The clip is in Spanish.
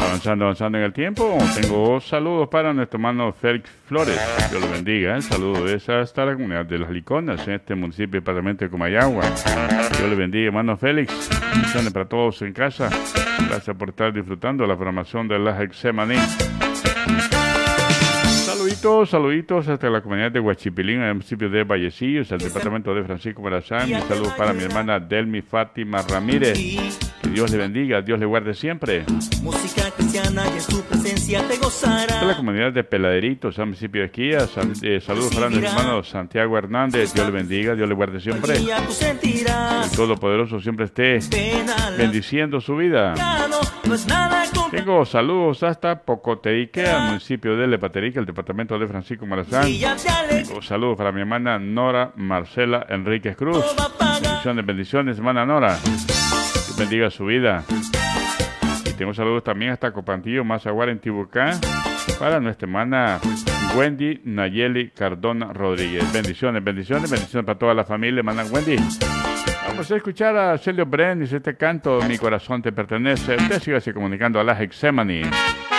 Avanzando en el tiempo, tengo saludos para nuestro hermano Félix Flores. Dios lo bendiga. Saludos hasta la comunidad de Las Liconas, en este municipio y departamento de Comayagua. Dios le bendiga, hermano Félix. Bendiciones para todos en casa. Gracias por estar disfrutando de la programación de la Hexemaní. Saluditos hasta la comunidad de Huachipilín, en el municipio de Vallecillos, el departamento de Francisco Morazán. Y saludos para mi hermana Delmi Fátima Ramírez. Que Dios le bendiga, Dios le guarde siempre. Música cristiana y en su presencia te gozará. De la comunidad de Peladeritos, al municipio de Esquía. Saludos para mi hermano Santiago Hernández. Dios le bendiga, Dios le guarde siempre. El Todopoderoso siempre esté bendiciendo su vida. Tengo saludos hasta Pocoterique, al municipio de Lepaterique, el departamento de Francisco Morazán. Tengo saludos para mi hermana Nora Marcela Enríquez Cruz. Bendiciones, hermana Nora. Dios bendiga su vida. Y tengo saludos también hasta Copantillo, Mazaguara, en Tibucá, para nuestra hermana Wendy Nayeli Cardona Rodríguez. Bendiciones para toda la familia, hermana Wendy. Vamos a escuchar a Celio Brenis, este canto, Mi corazón te pertenece. Usted sígase comunicando a la Hexemaní.